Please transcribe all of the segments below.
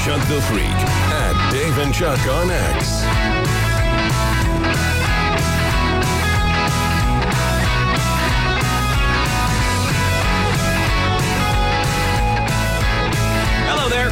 Chuck the Freak at Dave and Chuck on X. Hello there.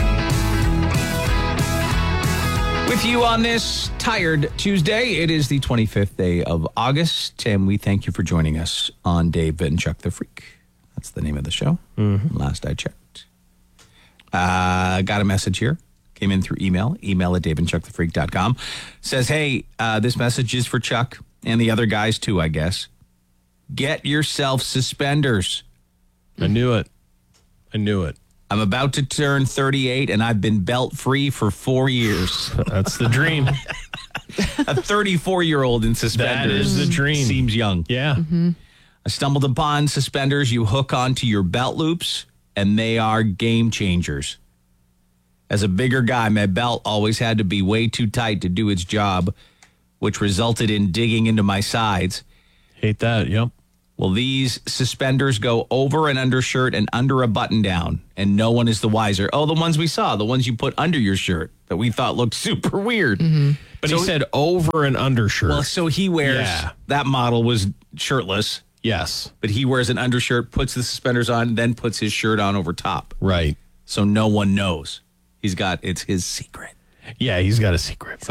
With you on this tired Tuesday, it is the 25th day of August, and we thank you for joining us on Dave and Chuck the Freak. That's the name of the show. Last I checked. Got a message here. Came in through email at daveandchuckthefreak.com. Says, hey, this message is for Chuck and the other guys too, I guess. Get yourself suspenders. I knew it. I'm about to turn 38 and I've been belt free for 4 years. That's the dream. A 34-year-old in suspenders. That is the dream. Seems young. Yeah. I stumbled upon suspenders you hook onto your belt loops, and they are game changers. As a bigger guy, my belt always had to be way too tight to do its job, which resulted in digging into my sides. Hate that. Yep. Well, these suspenders go over an undershirt and under a button down, and no one is the wiser. Oh, the ones we saw, the ones you put under your shirt that we thought looked super weird. But he said over an undershirt. Well, so he wears, that model was shirtless, yes. but he wears an undershirt, puts the suspenders on, then puts his shirt on over top. Right. So no one knows. It's his secret. Yeah, he's got a secret.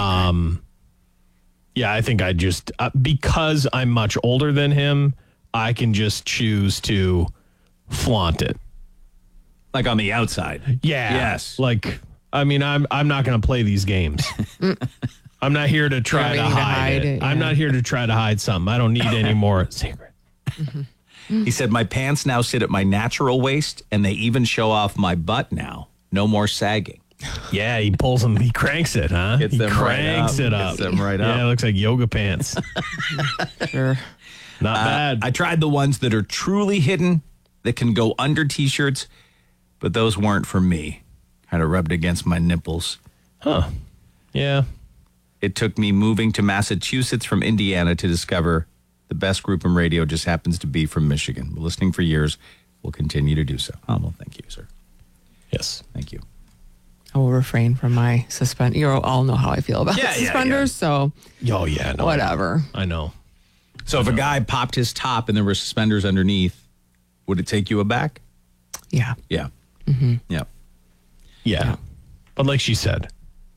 Yeah, I think I just, because I'm much older than him, I can just choose to flaunt it. Like on the outside. Yeah. Yes. Like, I mean, I'm not going to play these games. I'm not here to try to hide it. I'm not here to try to hide something. I don't need any more secret. He said, my pants now sit at my natural waist, and they even show off my butt now. No more sagging. Yeah, he pulls them. He cranks it, huh? Gets he them cranks right it up. up. Gets them right up. Yeah, it looks like yoga pants. Sure. Not bad. I tried the ones that are truly hidden that can go under T-shirts, but those weren't for me. Kind of rubbed against my nipples. Huh. Yeah. It took me moving to Massachusetts from Indiana to discover the best group in radio just happens to be from Michigan. We're listening for years. We'll continue to do so. Oh, well, thank you, sir. Yes. Thank you. I will refrain from my suspend. You all know how I feel about suspenders, so Oh, yeah. No, whatever. I know. So if a guy popped his top and there were suspenders underneath, would it take you aback? Yeah. Yeah. Yeah. Yeah. But like she said,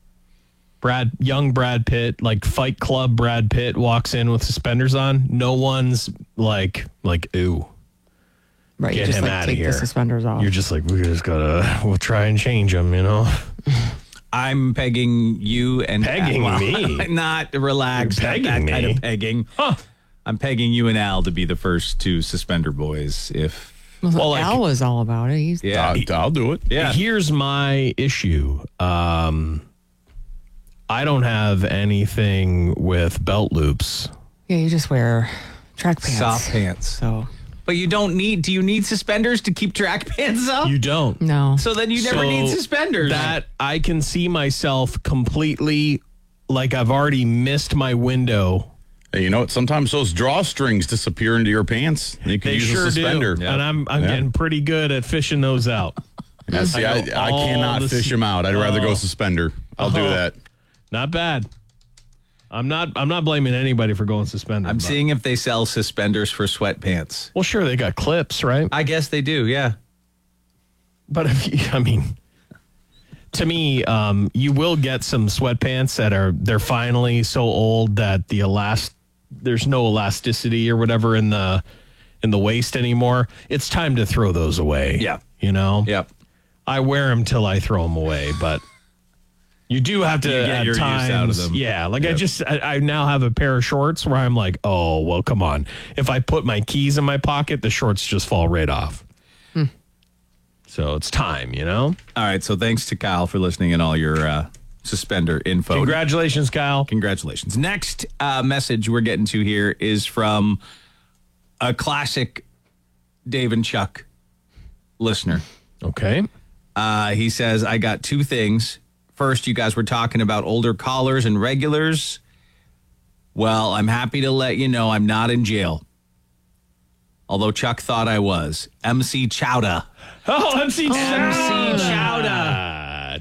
young Brad Pitt, like Fight Club Brad Pitt walks in with suspenders on. No one's like, ooh. Right. Get You just him like outta take here. the suspenders off. You're just like, we'll try and change them, you know? I'm pegging you and Pegging me? Not relax. You're Not pegging that kind me? of pegging. Huh. I'm pegging you and Al to be the first two suspender boys. If Well, Al was all about it. He's I'll do it. yeah, Here's my issue. I don't have anything with belt loops. yeah, you just wear track pants. soft pants. So But you don't need. Do you need suspenders to keep track pants up? You don't. no. So then you never So need suspenders. That I can see myself completely like I've already missed my window. Hey, you know what? Sometimes those drawstrings disappear into your pants. You can They use sure a suspender. do. And I'm getting pretty good at fishing those out. Yeah, see, I know all cannot the fish them out. I'd rather go suspender. I'll do that. Not bad. I'm not blaming anybody for going suspended. I'm but- seeing if they sell suspenders for sweatpants. Well, sure, they got clips, right? I guess they do. Yeah. But to me, you will get some sweatpants that they're finally so old that there's no elasticity or whatever in the waist anymore. It's time to throw those away. Yeah. You know? Yep. I wear them till I throw them away, but you do have to You get at your use times. out of them. Yeah. Like Yep. I now have a pair of shorts where I'm like, oh, well, come on. If I put my keys in my pocket, the shorts just fall right off. So it's time, you know? All right. So thanks to Kyle for listening and all your suspender info. Congratulations, Kyle. Congratulations. Next message we're getting to here is from a classic Dave and Chuck listener. Okay. He says, I got two things. First, you guys were talking about older callers and regulars. Well, I'm happy to let you know I'm not in jail. Although Chuck thought I was. MC Chowda. Oh, MC Chowda. MC Chowda.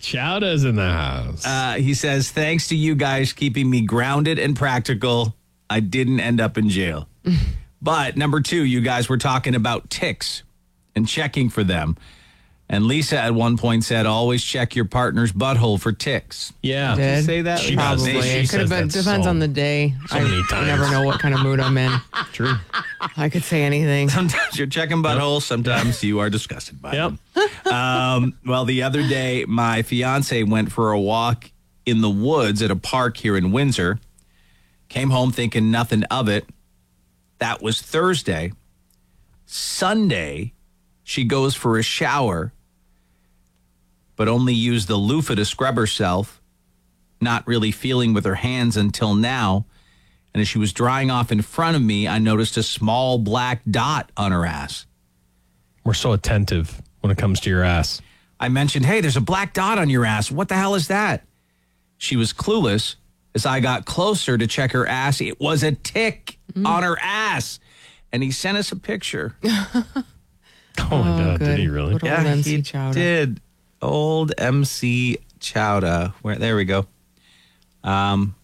Chowda's in the house. He says, thanks to you guys keeping me grounded and practical, I didn't end up in jail. But number 2, you guys were talking about ticks and checking for them. And Lisa at one point said, always check your partner's butthole for ticks. Yeah. Did you say that? She does. Probably. She It could says have been. that Depends so- on the day. many I times. never know what kind of mood I'm in. True. I could say anything. Sometimes you're checking buttholes. Sometimes you are disgusted by Yep. them. Well, the other day, my fiance went for a walk in the woods at a park here in Windsor. Came home thinking nothing of it. That was Thursday. Sunday, she goes for a shower, but only used the loofah to scrub herself, not really feeling with her hands until now. And as she was drying off in front of me, I noticed a small black dot on her ass. We're so attentive when it comes to your ass. I mentioned, hey, there's a black dot on your ass. What the hell is that? She was clueless. As I got closer to check her ass, it was a tick on her ass. And he sent us a picture. Oh, my God. good. Did he really? Good old MC he Chowda. did. Old MC Chowda. There we go.